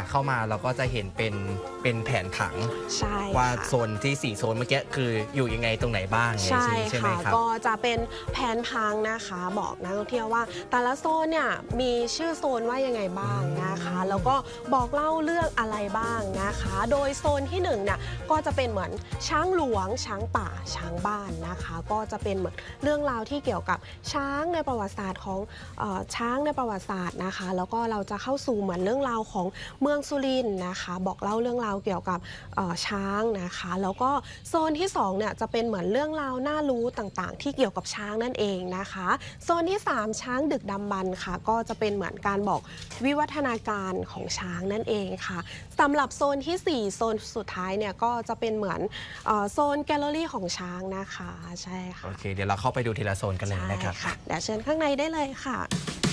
เข้ามาเราก็จะเห็นเป็นแผนผังใช่ว่าโซนที่4โซนเมื่อกี้คืออยู่ยังไงตรงไหนบ้างใช่ไหมค่ะครับก็จะเป็นแผนพังนะคะบอกนักท่องเที่ยวว่าแต่ละโซนเนี่ยมีชื่อโซนว่ายังไงบ้างนะคะแล้วก็บอกเล่าเรื่องอะไรบ้างนะคะโดยโซนที่1เนี่ยก็จะเป็นเหมือนช้างหลวงช้างป่าช้างบ้านนะคะก็จะเป็นเหมือนเรื่องราวที่เกี่ยวกับช้างในประวัติศาสตร์ของช้างในประวัติศาสตร์นะคะแล้วก็เราจะเข้าสู่เหมือนเรื่องราวของเมืองสุรินทร์นะคะบอกเล่าเรื่องราวเกี่ยวกับช้างนะคะแล้วก็โซนที่2เนี่ยจะเป็นเหมือนเรื่องราวน่ารู้ต่างๆที่เกี่ยวกับช้างนั่นเองนะคะโซนที่3ช้างดึกดำบรรพ์ค่ะก็จะเป็นเหมือนการบอกวิวัฒนาการของช้างนั่นเองค่ะสำหรับโซนที่4โซนสุดท้ายเนี่ยก็จะเป็นเหมือนโซนแกลเลอรี่ของช้างนะคะใช่ค่ะโอเคเดี๋ยวเราเข้าไปดูทีละโซนกันเลยนะครับใช่ค่ะเดี๋ยวเชิญข้างในได้เลยค่ะ